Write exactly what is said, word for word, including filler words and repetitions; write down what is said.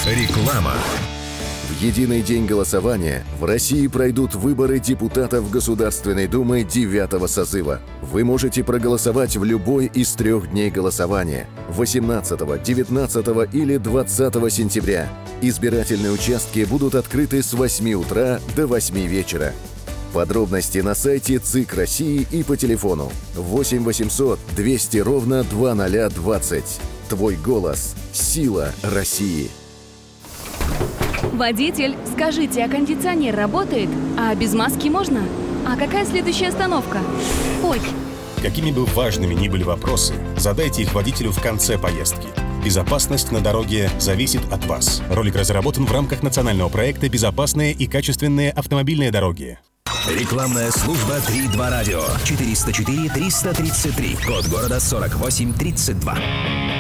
Реклама. В единый день голосования в России пройдут выборы депутатов Государственной Думы девятого созыва. Вы можете проголосовать в любой из трех дней голосования – восемнадцатого, девятнадцатого или двадцатого сентября. Избирательные участки будут открыты с восьми утра до восьми вечера. Подробности на сайте ЦИК России и по телефону восемь восемьсот двести ровно двадцать двадцать. Твой голос – сила России. Водитель, скажите, а кондиционер работает? А без маски можно? А какая следующая остановка? Ой. Какими бы важными ни были вопросы, задайте их водителю в конце поездки. Безопасность на дороге зависит от вас. Ролик разработан в рамках национального проекта «Безопасные и качественные автомобильные дороги». Рекламная служба три два радио. четыреста четыре триста тридцать три. Код города сорок восемь тридцать два.